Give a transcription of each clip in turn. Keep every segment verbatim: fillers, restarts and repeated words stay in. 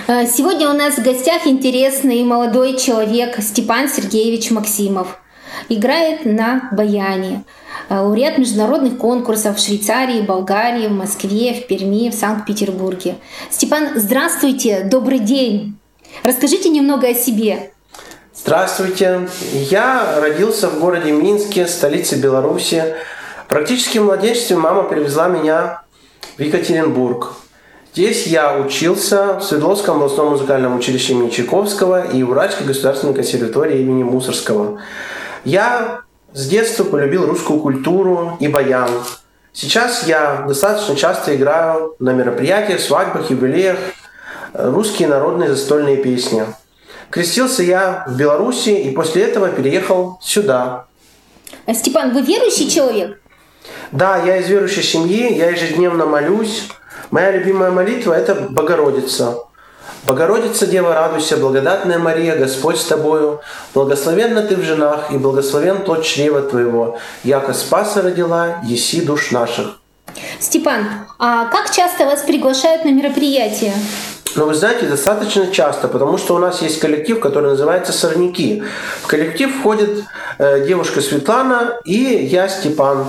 Э, Сегодня у нас в гостях интересный молодой человек Степан Сергеевич Максимов. Играет на баяне. Э, Лауреат международных конкурсов в Швейцарии, Болгарии, в Москве, в Перми, в Санкт-Петербурге. Степан, здравствуйте, добрый день. Расскажите немного о себе. Здравствуйте. Я родился в городе Минске, столице Беларуси. Практически в младенчестве мама привезла меня в Екатеринбург. Здесь я учился в Свердловском областном музыкальном училище имени Чайковского и в Уральской государственной консерватории имени Мусоргского. Я с детства полюбил русскую культуру и баян. Сейчас я достаточно часто играю на мероприятиях, свадьбах, юбилеях русские народные застольные песни. Крестился я в Беларуси и после этого переехал сюда. Степан, вы верующий человек? Да, я из верующей семьи, я ежедневно молюсь. Моя любимая молитва – это Богородица. Богородица, Дева, радуйся, благодатная Мария, Господь с тобою. Благословенна ты в женах, и благословен плод чрева твоего. Яко спаса родила, еси душ наших. Степан, а как часто вас приглашают на мероприятия? Но вы знаете, достаточно часто, потому что у нас есть коллектив, который называется «Сорняки». В коллектив входит э, девушка Светлана и я, Степан.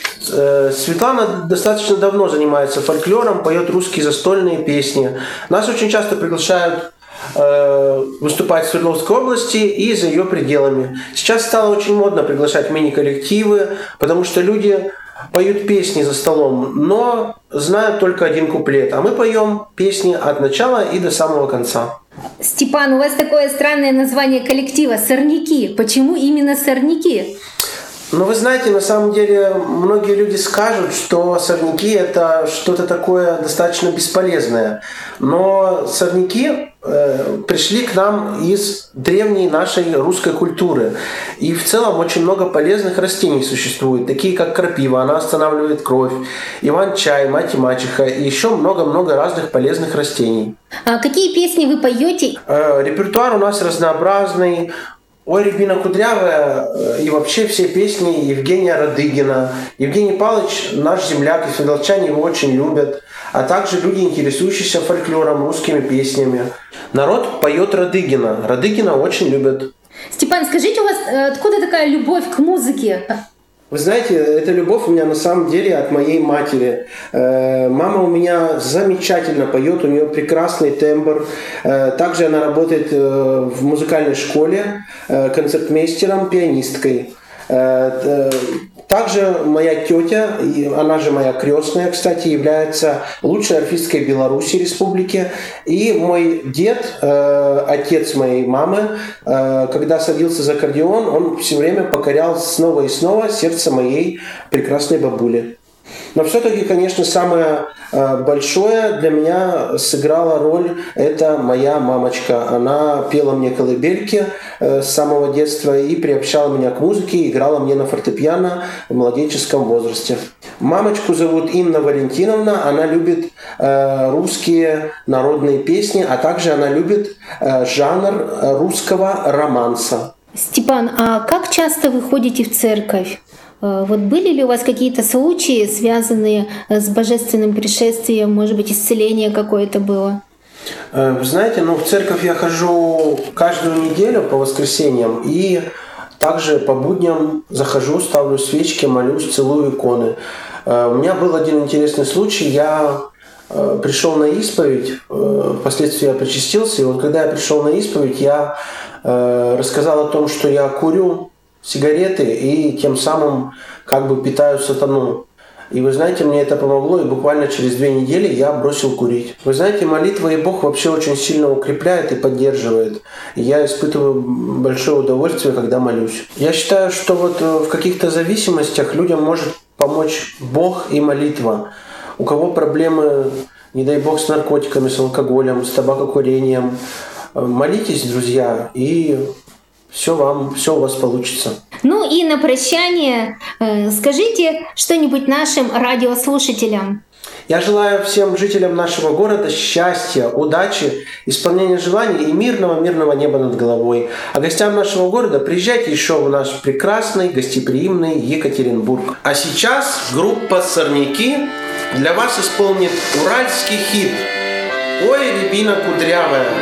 Э, Светлана достаточно давно занимается фольклором, поет русские застольные песни. Нас очень часто приглашают э, выступать в Свердловской области и за ее пределами. Сейчас стало очень модно приглашать мини-коллективы, потому что люди поют песни за столом, но знают только один куплет. А мы поем песни от начала и до самого конца. Степан, у вас такое странное название коллектива «Сорняки». Почему именно «Сорняки»? Ну, вы знаете, на самом деле, многие люди скажут, что сорняки – это что-то такое достаточно бесполезное. Но сорняки э, пришли к нам из древней нашей русской культуры. И в целом очень много полезных растений существует, такие как крапива, она останавливает кровь, иван-чай, мать и мачеха, и еще много-много разных полезных растений. А какие песни вы поете? Э, репертуар у нас разнообразный. «Ой, рябина кудрявая» и вообще все песни Евгения Радыгина. Евгений Павлович наш земляк, и свердловчане его очень любят, а также люди, интересующиеся фольклором, русскими песнями. Народ поет Радыгина. Радыгина очень любят. Степан, скажите, у вас откуда такая любовь к музыке? Вы знаете, эта любовь у меня на самом деле от моей матери. Мама у меня замечательно поет, у нее прекрасный тембр. Также она работает в музыкальной школе концертмейстером, пианисткой. Также моя тетя, она же моя крестная, кстати, является лучшей арфисткой Беларуси республики. И мой дед, э, отец моей мамы, э, когда садился за аккордеон, он все время покорял снова и снова сердце моей прекрасной бабули. Но все-таки, конечно, самое большое для меня сыграла роль это моя мамочка. Она пела мне колыбельки с самого детства и приобщала меня к музыке, играла мне на фортепиано в младенческом возрасте. Мамочку зовут Инна Валентиновна, она любит русские народные песни, а также она любит жанр русского романса. Степан, а как часто вы ходите в церковь? Вот были ли у вас какие-то случаи, связанные с божественным пришествием, может быть, исцеление какое-то было? Вы знаете, ну, в церковь я хожу каждую неделю по воскресеньям и также по будням захожу, ставлю свечки, молюсь, целую иконы. У меня был один интересный случай. Я пришел на исповедь, впоследствии я причастился, и вот когда я пришел на исповедь, я рассказал о том, что я курю сигареты и тем самым как бы питаю сатану. И вы знаете, мне это помогло, и буквально через две недели я бросил курить. Вы знаете, молитва и Бог вообще очень сильно укрепляет и поддерживает. И я испытываю большое удовольствие, когда молюсь. Я считаю, что вот в каких-то зависимостях людям может помочь Бог и молитва. У кого проблемы, не дай Бог, с наркотиками, с алкоголем, с табакокурением, молитесь, друзья, и все вам, все у вас получится. Ну и на прощание э, скажите что-нибудь нашим радиослушателям. Я желаю всем жителям нашего города счастья, удачи, исполнения желаний и мирного-мирного неба над головой. А гостям нашего города приезжайте еще в наш прекрасный, гостеприимный Екатеринбург. А сейчас группа «Сорняки» для вас исполнит уральский хит Ой, рябина кудрявая.